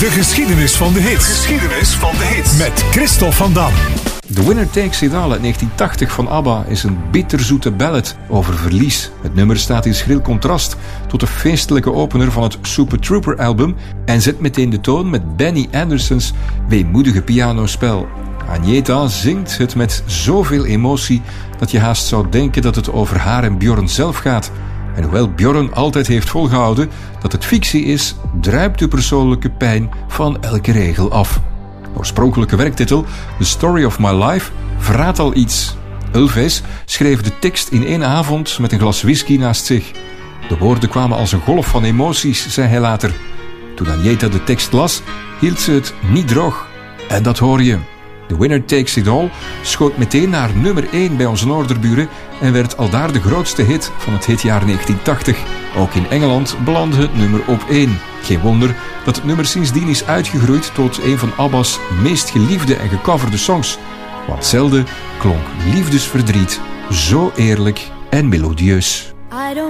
De geschiedenis van de hits. Geschiedenis van de hits. Met Christophe van Dam. The Winner Takes It All uit 1980 van ABBA is een bitterzoete ballad over verlies. Het nummer staat in schril contrast tot de feestelijke opener van het Super Trooper album en zet meteen de toon met Benny Andersons weemoedige pianospel. Agnetha zingt het met zoveel emotie dat je haast zou denken dat het over haar en Björn zelf gaat. En hoewel Björn altijd heeft volgehouden dat het fictie is, druipt de persoonlijke pijn van elke regel af. De oorspronkelijke werktitel, The Story of My Life, verraadt al iets. Elvis schreef de tekst in 1 avond met een glas whisky naast zich. De woorden kwamen als een golf van emoties, zei hij later. Toen Agnetha de tekst las, hield ze het niet droog. En dat hoor je. The Winner Takes It All schoot meteen naar nummer 1 bij onze noorderburen en werd aldaar de grootste hit van het hitjaar 1980. Ook in Engeland belandde het nummer op 1. Geen wonder dat het nummer sindsdien is uitgegroeid tot een van ABBA's meest geliefde en gecoverde songs. Want zelden klonk liefdesverdriet zo eerlijk en melodieus.